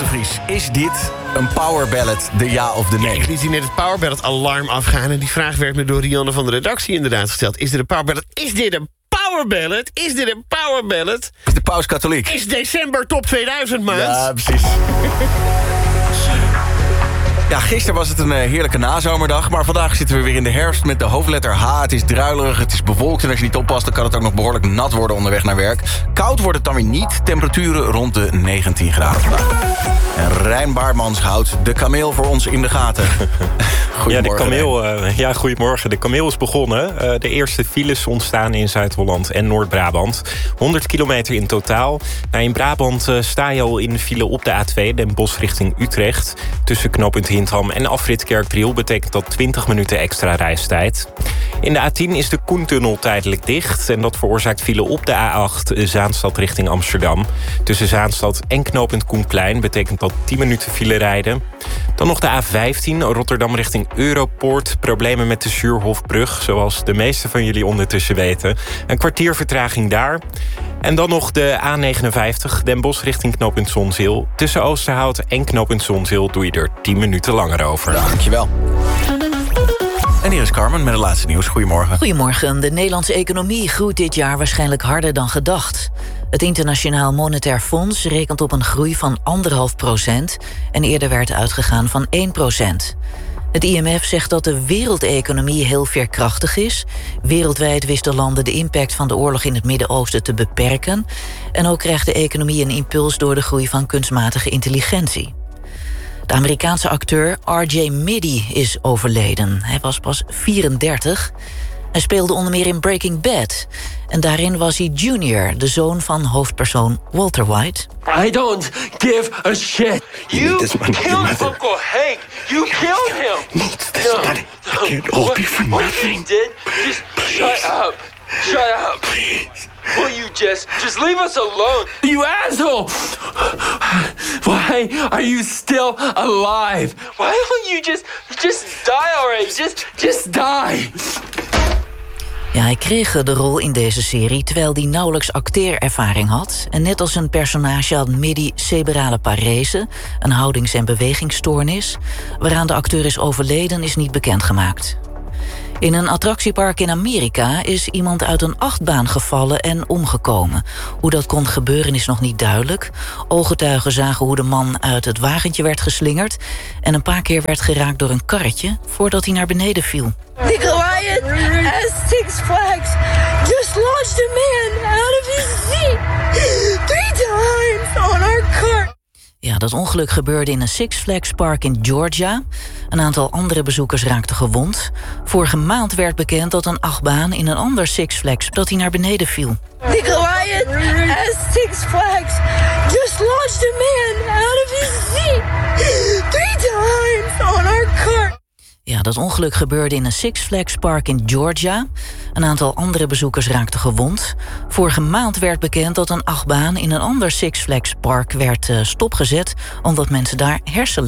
Vries, is dit een power ballad, de ja of de nee? Ik liet hier net het power ballad alarm afgaan... en die vraag werd me door Rianne van de redactie inderdaad gesteld. Is dit een power ballad? Is dit een power ballad? Is dit een power ballad? Is de paus katholiek? Is december top 2000 maand? Ja, precies. Ja, gisteren was het een heerlijke nazomerdag... maar vandaag zitten we weer in de herfst met de hoofdletter H. Het is druilerig, het is bewolkt en als je niet oppast... dan kan het ook nog behoorlijk nat worden onderweg naar werk. Koud wordt het dan weer niet. Temperaturen rond de 19 graden vandaag. En Rijn Baartmans houdt de kameel voor ons in de gaten. Goedemorgen. Goedemorgen. De kameel is begonnen. De eerste files ontstaan in Zuid-Holland en Noord-Brabant. 100 kilometer in totaal. In Brabant sta je al in de file op de A2, Den Bosch richting Utrecht. Tussen knooppunt Hintram en afrit Kerkdriel betekent dat 20 minuten extra reistijd. In de A10 is de Koentunnel tijdelijk dicht. En dat veroorzaakt file op de A8 Zaanstad richting Amsterdam. Tussen Zaanstad en knooppunt Koenplein betekent dat 10 minuten file rijden. Dan nog de A15 Rotterdam richting Europoort. Problemen met de Zuurhofbrug, zoals de meeste van jullie ondertussen weten. Een kwartier vertraging daar. En dan nog de A59 Den Bosch richting knooppunt Zonzeel. Tussen Oosterhout en knooppunt Zonzeel doe je er 10 minuten langer over. Dankjewel. En hier is Carmen met het laatste nieuws. Goedemorgen. Goedemorgen. De Nederlandse economie groeit dit jaar waarschijnlijk harder dan gedacht. Het Internationaal Monetair Fonds rekent op een groei van 1,5% en eerder werd uitgegaan van 1%. Het IMF zegt dat de wereldeconomie heel veerkrachtig is. Wereldwijd wisten landen de impact van de oorlog in het Midden-Oosten te beperken. En ook krijgt de economie een impuls door de groei van kunstmatige intelligentie. De Amerikaanse acteur R.J. Middy is overleden. Hij was pas 34. Hij speelde onder meer in Breaking Bad. En daarin was hij Junior, de zoon van hoofdpersoon Walter White. I don't give a shit. You killed Uncle Hank. You killed him. Daddy, I can't hold you for What nothing. you did? Just shut up. Shut up. Please. Will you just leave us alone? You asshole! Why are you still alive? Why don't you just die already? Just die. Ja, hij kreeg de rol in deze serie terwijl hij nauwelijks acteerervaring had. En net als een personage had Middy cerebrale parese, een houdings- en bewegingsstoornis. Waaraan de acteur is overleden is niet bekendgemaakt. In een attractiepark in Amerika is iemand uit een achtbaan gevallen en omgekomen. Hoe dat kon gebeuren is nog niet duidelijk. Ooggetuigen zagen hoe de man uit het wagentje werd geslingerd en een paar keer werd geraakt door een karretje voordat hij naar beneden viel. The Goliath at Six Flags just launched a man out of his seat 3 times on our car. Ja, dat ongeluk gebeurde in een Six Flags park in Georgia. Een aantal andere bezoekers raakten gewond. Vorige maand werd bekend dat een achtbaan in een ander Six Flags dat hij naar beneden viel. The Goliath at Six Flags just launched a man out of his seat 3 times on our car. Ja, dat ongeluk gebeurde in een Six Flags park in Georgia. Een aantal andere bezoekers raakten gewond. Vorige maand werd bekend dat een achtbaan in een ander Six Flags park werd stopgezet omdat mensen daar hersenletsel